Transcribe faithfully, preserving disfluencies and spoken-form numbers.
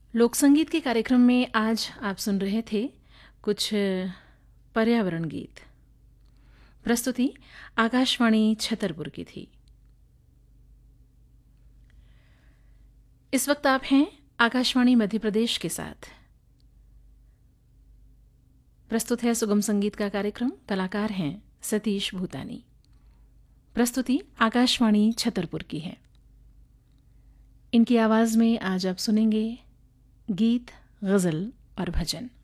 लोक संगीत के कार्यक्रम में आज आप सुन रहे थे कुछ पर्यावरण गीत। प्रस्तुति आकाशवाणी छतरपुर की थी। इस वक्त आप हैं आकाशवाणी मध्य प्रदेश के साथ। प्रस्तुत है सुगम संगीत का कार्यक्रम। कलाकार हैं सतीश भूतानी। प्रस्तुति आकाशवाणी छतरपुर की है। इनकी आवाज में आज आप सुनेंगे गीत, गजल और भजन।